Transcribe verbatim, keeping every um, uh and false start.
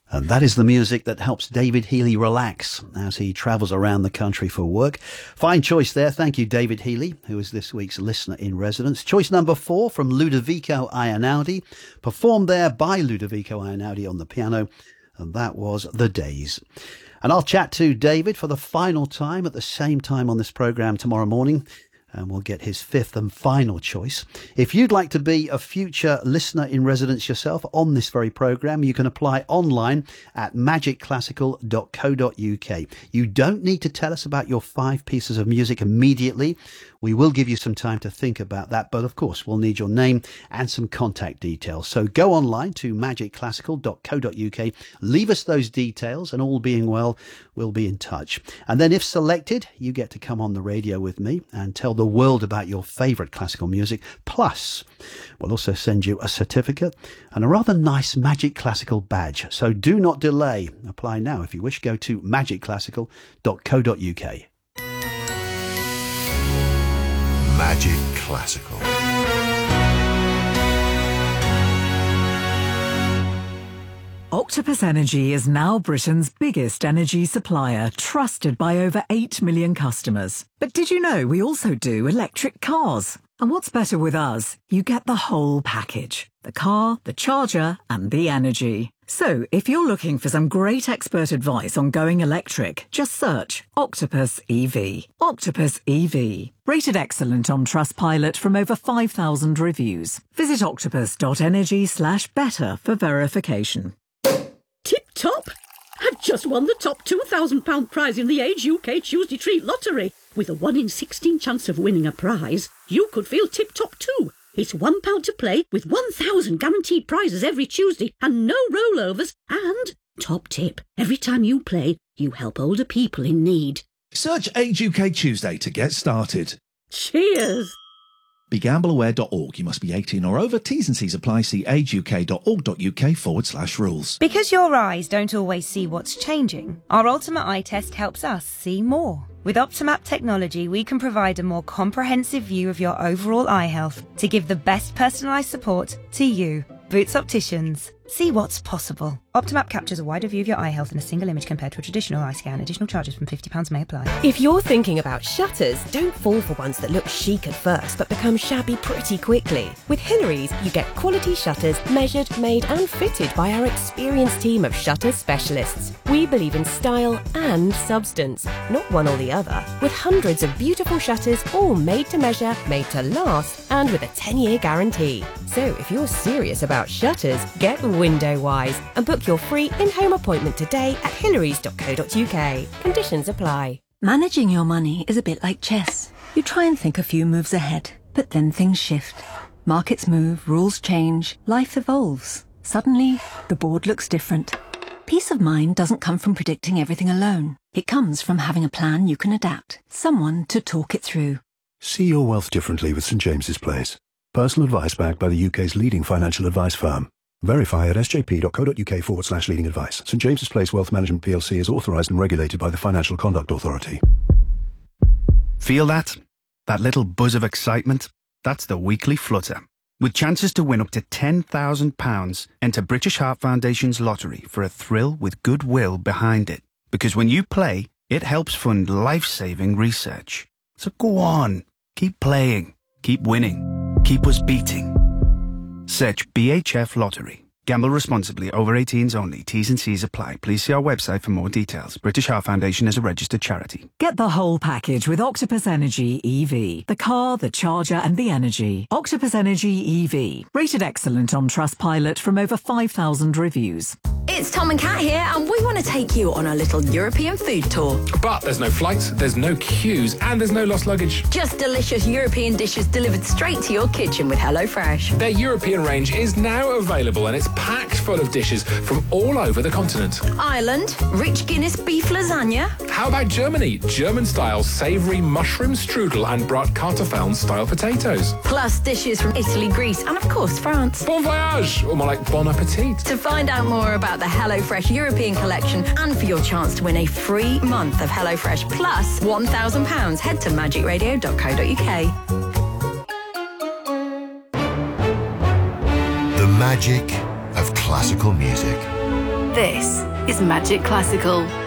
And that is the music that helps David Healy relax as he travels around the country for work. Fine choice there. Thank you, David Healy, who is this week's listener in residence. Choice number four from Ludovico Einaudi, performed there by Ludovico Einaudi on the piano, and that was The Days. And I'll chat to David for the final time at the same time on this programme tomorrow morning, and we'll get his fifth and final choice. If you'd like to be a future listener in residence yourself on this very programme, you can apply online at magic classical dot co dot uk. You don't need to tell us about your five pieces of music immediately. We will give you some time to think about that, but of course we'll need your name and some contact details. So go online to magic classical dot co dot uk, leave us those details, and all being well, we'll be in touch. And then if selected, you get to come on the radio with me and tell the world about your favourite classical music. Plus, we'll also send you a certificate and a rather nice Magic Classical badge. So do not delay. Apply now if you wish. Go to magic classical dot co dot uk. Magic Classical. Octopus Energy is now Britain's biggest energy supplier, trusted by over eight million customers. But did you know we also do electric cars? And what's better with us? You get the whole package. The car, the charger, and the energy. So, if you're looking for some great expert advice on going electric, just search Octopus E V. Octopus E V. Rated excellent on Trustpilot from over five thousand reviews. Visit octopus dot energy slash better for verification. Tip top! I've just won the top two thousand pounds prize in the Age U K Tuesday Treat Lottery. With a one in sixteen chance of winning a prize, you could feel tip top too. It's one pound to play with one thousand guaranteed prizes every Tuesday and no rollovers. And, top tip, every time you play, you help older people in need. Search Age U K Tuesday to get started. Cheers! Be gamble aware dot org. You must be eighteen or over. T's and C's apply. See age u k dot org dot u k forward slash rules. Because your eyes don't always see what's changing, our Ultimate Eye Test helps us see more. With Optimap technology, we can provide a more comprehensive view of your overall eye health to give the best personalised support to you. Boots Opticians. See what's possible. Optimap captures a wider view of your eye health in a single image compared to a traditional eye scan. Additional charges from fifty pounds may apply. If you're thinking about shutters, don't fall for ones that look chic at first but become shabby pretty quickly. With Hillary's, you get quality shutters measured, made and fitted by our experienced team of shutter specialists. We believe in style and substance, not one or the other. With hundreds of beautiful shutters, all made to measure, made to last, and with a ten-year guarantee. So if you're serious about shutters, get window wise and book your free in-home appointment today at hillarys dot co dot uk. Conditions apply. Managing your money is a bit like chess. You try and think a few moves ahead, but then things shift. Markets move, rules change, life evolves. Suddenly, the board looks different. Peace of mind doesn't come from predicting everything alone. It comes from having a plan you can adapt, someone to talk it through. See your wealth differently with St James's Place. Personal advice backed by the U K's leading financial advice firm. Verify at s j p dot co dot uk forward slash leading advice. St James's Place Wealth Management P L C is authorised and regulated by the Financial Conduct Authority. Feel that? That little buzz of excitement? That's the weekly flutter. With chances to win up to ten thousand pounds, enter British Heart Foundation's lottery for a thrill with goodwill behind it. Because when you play, it helps fund life-saving research. So go on, keep playing, keep winning, keep us beating. Search B H F Lottery. Gamble responsibly. Over eighteens only. T's and C's apply. Please see our website for more details. British Heart Foundation is a registered charity. Get the whole package with Octopus Energy E V. The car, the charger and the energy. Octopus Energy E V. Rated excellent on Trustpilot from over five thousand reviews. It's Tom and Kat here, and we want to take you on a little European food tour. But there's no flights, there's no queues, and there's no lost luggage. Just delicious European dishes delivered straight to your kitchen with HelloFresh. Their European range is now available, and it's packed full of dishes from all over the continent. Ireland, rich Guinness beef lasagna. How about Germany? German-style savoury mushroom strudel and bratkartoffeln-style potatoes. Plus dishes from Italy, Greece, and of course France. Bon voyage! Or more like bon appetit. To find out more about the HelloFresh European collection and for your chance to win a free month of HelloFresh plus one thousand pounds, head to magic radio dot co dot uk. The magic of classical music. This is Magic Classical.